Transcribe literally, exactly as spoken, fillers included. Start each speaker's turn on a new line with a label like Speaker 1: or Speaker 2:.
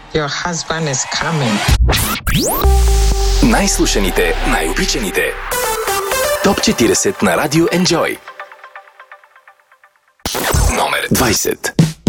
Speaker 1: Your husband is coming.
Speaker 2: Най-слушаните, най-обичаните. Топ четиридесет на Радио Enjoy. Номер двадесет.